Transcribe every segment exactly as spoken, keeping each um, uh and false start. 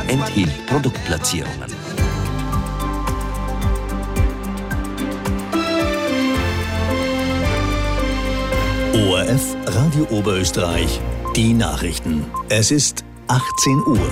enthielt Produktplatzierungen. O R F Radio Oberösterreich, die Nachrichten. Es ist achtzehn Uhr.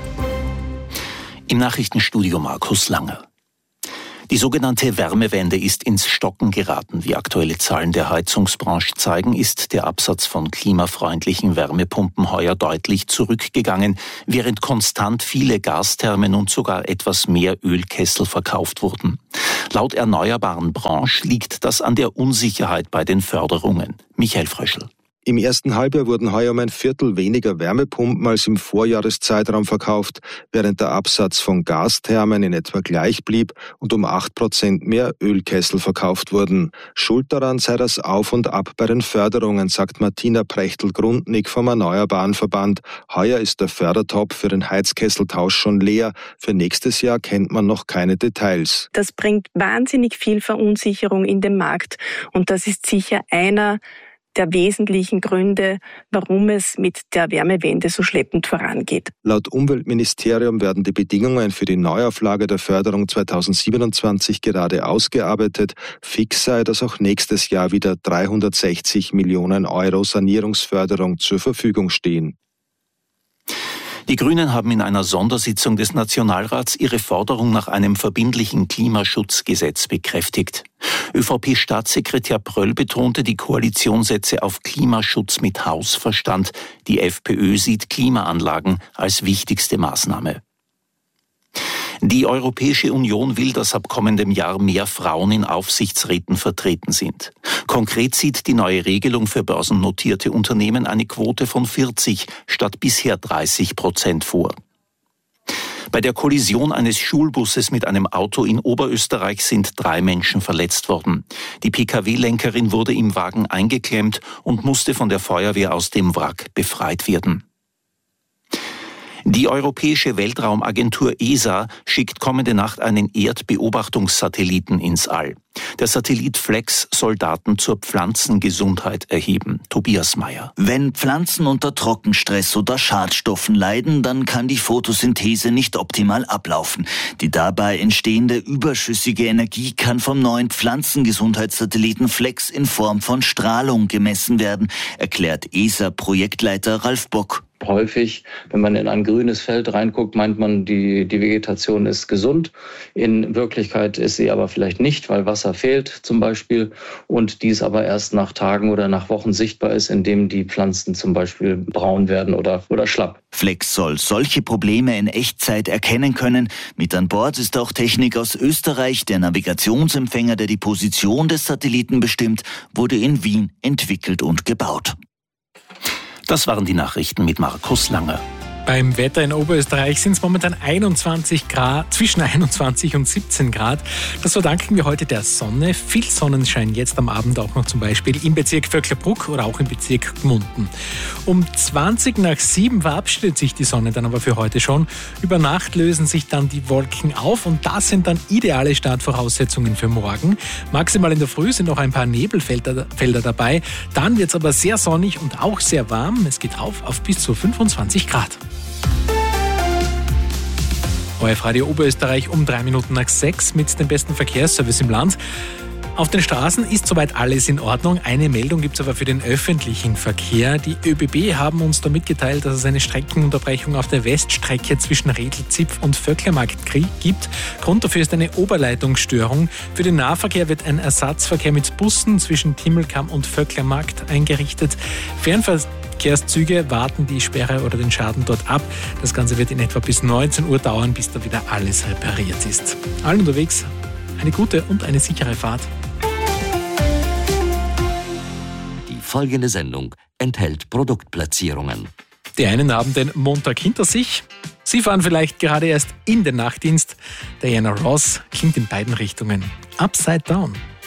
Im Nachrichtenstudio Markus Langer. Die sogenannte Wärmewende ist ins Stocken geraten. Wie aktuelle Zahlen der Heizungsbranche zeigen, ist der Absatz von klimafreundlichen Wärmepumpen heuer deutlich zurückgegangen, während konstant viele Gasthermen und sogar etwas mehr Ölkessel verkauft wurden. Laut erneuerbaren Branche liegt das an der Unsicherheit bei den Förderungen. Michael Fröschl. Im ersten Halbjahr wurden heuer um ein Viertel weniger Wärmepumpen als im Vorjahreszeitraum verkauft, während der Absatz von Gasthermen in etwa gleich blieb und um acht Prozent mehr Ölkessel verkauft wurden. Schuld daran sei das Auf und Ab bei den Förderungen, sagt Martina Prechtl-Grundnick vom Erneuerbaren Verband. Heuer ist der Fördertopf für den Heizkesseltausch schon leer. Für nächstes Jahr kennt man noch keine Details. Das bringt wahnsinnig viel Verunsicherung in den Markt und das ist sicher einer der wesentlichen Gründe, warum es mit der Wärmewende so schleppend vorangeht. Laut Umweltministerium werden die Bedingungen für die Neuauflage der Förderung zweitausendsiebenundzwanzig gerade ausgearbeitet. Fix sei, dass auch nächstes Jahr wieder dreihundertsechzig Millionen Euro Sanierungsförderung zur Verfügung stehen. Die Grünen haben in einer Sondersitzung des Nationalrats ihre Forderung nach einem verbindlichen Klimaschutzgesetz bekräftigt. ÖVP-Staatssekretär Pröll betonte, die Koalition setze auf Klimaschutz mit Hausverstand. Die FPÖ sieht Klimaanlagen als wichtigste Maßnahme. Die Europäische Union will, dass ab kommendem Jahr mehr Frauen in Aufsichtsräten vertreten sind. Konkret sieht die neue Regelung für börsennotierte Unternehmen eine Quote von vierzig statt bisher dreißig Prozent vor. Bei der Kollision eines Schulbusses mit einem Auto in Oberösterreich sind drei Menschen verletzt worden. Die P K W-Lenkerin wurde im Wagen eingeklemmt und musste von der Feuerwehr aus dem Wrack befreit werden. Die Europäische Weltraumagentur E S A schickt kommende Nacht einen Erdbeobachtungssatelliten ins All. Der Satellit Flex soll Daten zur Pflanzengesundheit erheben. Tobias Mayer. Wenn Pflanzen unter Trockenstress oder Schadstoffen leiden, dann kann die Photosynthese nicht optimal ablaufen. Die dabei entstehende überschüssige Energie kann vom neuen Pflanzengesundheitssatelliten Flex in Form von Strahlung gemessen werden, erklärt E S A-Projektleiter Ralf Bock. Häufig, wenn man in ein grünes Feld reinguckt, meint man, die, die Vegetation ist gesund. In Wirklichkeit ist sie aber vielleicht nicht, weil Wasser fehlt zum Beispiel und dies aber erst nach Tagen oder nach Wochen sichtbar ist, indem die Pflanzen zum Beispiel braun werden oder, oder schlapp. Flex soll solche Probleme in Echtzeit erkennen können. Mit an Bord ist auch Technik aus Österreich. Der Navigationsempfänger, der die Position des Satelliten bestimmt, wurde in Wien entwickelt und gebaut. Das waren die Nachrichten mit Markus Langer. Beim Wetter in Oberösterreich sind es momentan einundzwanzig Grad, zwischen einundzwanzig und siebzehn Grad. Das verdanken wir heute der Sonne. Viel Sonnenschein jetzt am Abend auch noch zum Beispiel im Bezirk Vöcklerbruck oder auch im Bezirk Gmunden. Um zwanzig nach sieben verabschiedet sich die Sonne dann aber für heute schon. Über Nacht lösen sich dann die Wolken auf und das sind dann ideale Startvoraussetzungen für morgen. Maximal in der Früh sind noch ein paar Nebelfelder Felder dabei. Dann wird es aber sehr sonnig und auch sehr warm. Es geht auf auf bis zu fünfundzwanzig Grad. O R F Radio Oberösterreich um drei Minuten nach sechs mit dem besten Verkehrsservice im Land. Auf den Straßen ist soweit alles in Ordnung. Eine Meldung gibt es aber für den öffentlichen Verkehr. Die ÖBB haben uns da mitgeteilt, dass es eine Streckenunterbrechung auf der Weststrecke zwischen Redl-Zipf und Vöcklermarkt gibt. Grund dafür ist eine Oberleitungsstörung. Für den Nahverkehr wird ein Ersatzverkehr mit Bussen zwischen Timmelkamm und Vöcklermarkt eingerichtet. Fernverkehrszüge warten die Sperre oder den Schaden dort ab. Das Ganze wird in etwa bis neunzehn Uhr dauern, bis da wieder alles repariert ist. Allen unterwegs eine gute und eine sichere Fahrt. Die folgende Sendung enthält Produktplatzierungen. Die einen haben den Montag hinter sich. Sie fahren vielleicht gerade erst in den Nachtdienst. Diana Ross klingt in beiden Richtungen. Upside Down.